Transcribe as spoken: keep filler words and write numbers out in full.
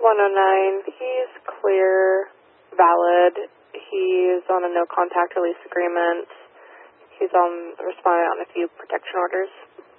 one oh nine, he's clear, valid. He's on a no contact release agreement. He's on responded on a few protection orders.